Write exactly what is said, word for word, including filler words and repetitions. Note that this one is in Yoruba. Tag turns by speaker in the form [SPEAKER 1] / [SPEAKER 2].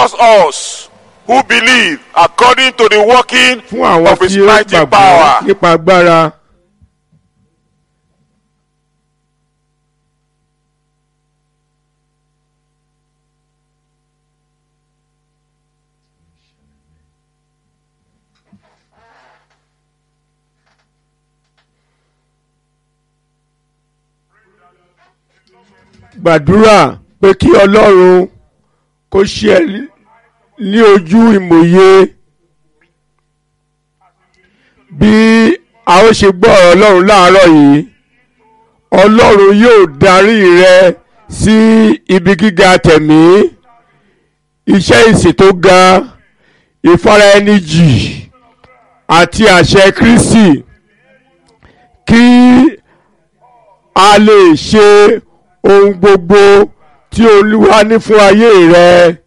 [SPEAKER 1] answers us who believe according to the working
[SPEAKER 2] fún àwọn
[SPEAKER 1] of his
[SPEAKER 2] tí ó
[SPEAKER 1] mighty
[SPEAKER 2] gbàgbọ́
[SPEAKER 1] power.
[SPEAKER 2] nípa agbára. Gbàdúrà pé kí Ọlọ́run kó ṣí ẹ ní ojú ìmòye bí a ó ṣe gbọ́ ọ̀rọ̀ Ọlọ́run láàárọ̀ yìí. Ọlọ́run yóò darí rẹ sí ibi gíga tẹ̀mí, iṣẹ́ ìsìn tó ga, ìfaraẹnijì àti àṣẹ Kristi kí a lè ṣe ohun gbogbo tí Olúwa ní fún ayé rẹ.